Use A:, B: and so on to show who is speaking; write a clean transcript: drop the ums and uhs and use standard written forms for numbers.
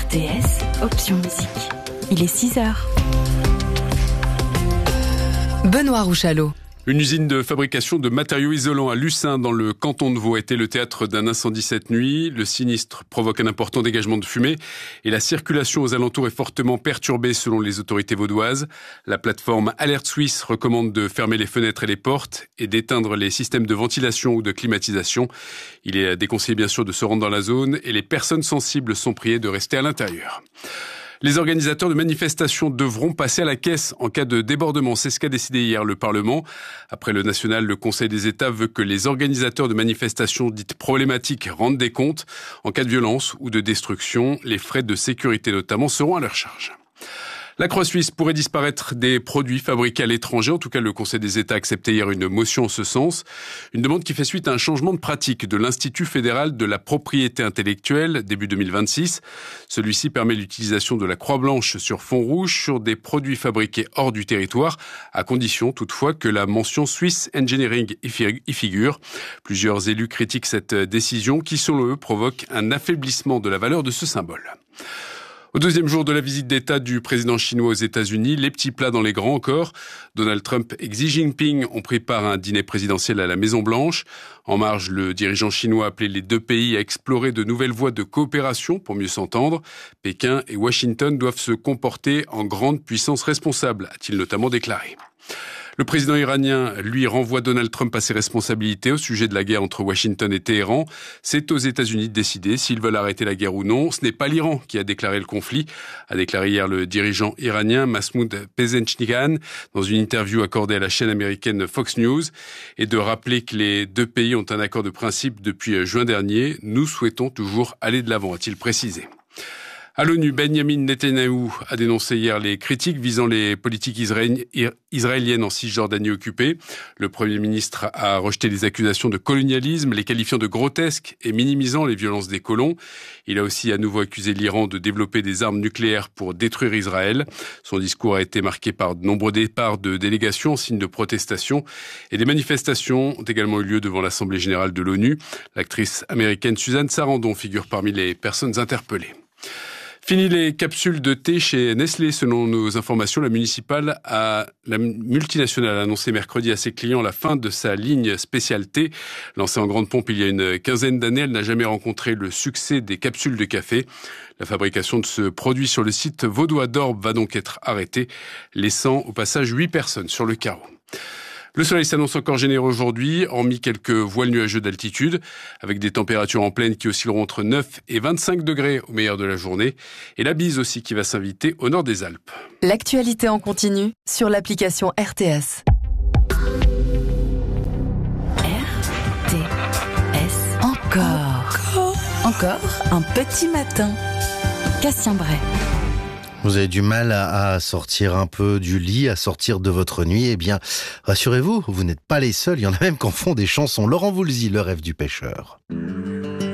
A: RTS, option musique. Il est 6h. Benoît Rouchalot.
B: Une usine de fabrication de matériaux isolants à Lucin, dans le canton de Vaud, a été le théâtre d'un incendie cette nuit. Le sinistre provoque un important dégagement de fumée et la circulation aux alentours est fortement perturbée selon les autorités vaudoises. La plateforme Alerte Suisse recommande de fermer les fenêtres et les portes et d'éteindre les systèmes de ventilation ou de climatisation. Il est déconseillé bien sûr de se rendre dans la zone et les personnes sensibles sont priées de rester à l'intérieur. Les organisateurs de manifestations devront passer à la caisse en cas de débordement. C'est ce qu'a décidé hier le Parlement. Après le national, le Conseil des États veut que les organisateurs de manifestations dites problématiques rendent des comptes. En cas de violence ou de destruction, les frais de sécurité notamment seront à leur charge. La Croix suisse pourrait disparaître des produits fabriqués à l'étranger. En tout cas, le Conseil des États a accepté hier une motion en ce sens. Une demande qui fait suite à un changement de pratique de l'Institut fédéral de la propriété intellectuelle début 2026. Celui-ci permet l'utilisation de la croix blanche sur fond rouge sur des produits fabriqués hors du territoire, à condition toutefois que la mention Swiss Engineering y figure. Plusieurs élus critiquent cette décision qui, selon eux, provoque un affaiblissement de la valeur de ce symbole. Au deuxième jour de la visite d'État du président chinois aux États-Unis, les petits plats dans les grands encore. Donald Trump et Xi Jinping ont pris part à un dîner présidentiel à la Maison-Blanche. En marge, le dirigeant chinois a appelé les deux pays à explorer de nouvelles voies de coopération pour mieux s'entendre. Pékin et Washington doivent se comporter en grande puissance responsable, a-t-il notamment déclaré. Le président iranien, lui, renvoie Donald Trump à ses responsabilités au sujet de la guerre entre Washington et Téhéran. C'est aux États-Unis de décider s'ils veulent arrêter la guerre ou non. Ce n'est pas l'Iran qui a déclaré le conflit, a déclaré hier le dirigeant iranien Massoud Pezeshkian dans une interview accordée à la chaîne américaine Fox News, et de rappeler que les deux pays ont un accord de principe depuis juin dernier. Nous souhaitons toujours aller de l'avant, a-t-il précisé. À l'ONU, Benjamin Netanyahou a dénoncé hier les critiques visant les politiques israéliennes en Cisjordanie occupée. Le Premier ministre a rejeté les accusations de colonialisme, les qualifiant de grotesques et minimisant les violences des colons. Il a aussi à nouveau accusé l'Iran de développer des armes nucléaires pour détruire Israël. Son discours a été marqué par de nombreux départs de délégations en signe de protestation, et des manifestations ont également eu lieu devant l'Assemblée générale de l'ONU. L'actrice américaine Suzanne Sarandon figure parmi les personnes interpellées. Fini les capsules de thé chez Nestlé. Selon nos informations, la multinationale a annoncé mercredi à ses clients la fin de sa ligne spéciale thé. Lancée en grande pompe il y a une quinzaine d'années, elle n'a jamais rencontré le succès des capsules de café. La fabrication de ce produit sur le site vaudois d'Orbe va donc être arrêtée, laissant au passage 8 personnes sur le carreau. Le soleil s'annonce encore généreux aujourd'hui, hormis quelques voiles nuageux d'altitude, avec des températures en plaine qui oscilleront entre 9 et 25 degrés au meilleur de la journée, et la bise aussi qui va s'inviter au nord des Alpes.
A: L'actualité en continu sur l'application RTS. RTS. Encore un petit matin. Cassien Bray.
C: Vous avez du mal à sortir un peu du lit, à sortir de votre nuit. Eh bien, rassurez-vous, vous n'êtes pas les seuls. Il y en a même qui en font des chansons. Laurent Voulzy, Le rêve du pêcheur.